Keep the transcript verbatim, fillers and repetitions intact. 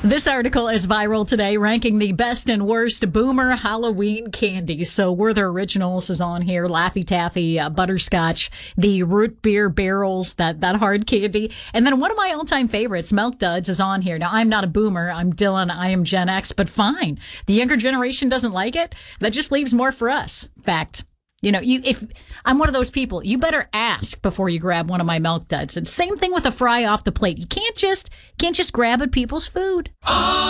This article is viral today, ranking the best and worst boomer Halloween candies. So Werther Originals is on here, Laffy Taffy, uh, Butterscotch, the Root Beer Barrels, that, that hard candy. And then one of my all-time favorites, Milk Duds, is on here. Now, I'm not a boomer. I'm Dylan. I am Gen X, but fine. The younger generation doesn't like it. That just leaves more for us. Fact. You know, you if I'm one of those people, you better ask before you grab one of my Milk Duds. And same thing with a fry off the plate. You can't just can't just grab at people's food.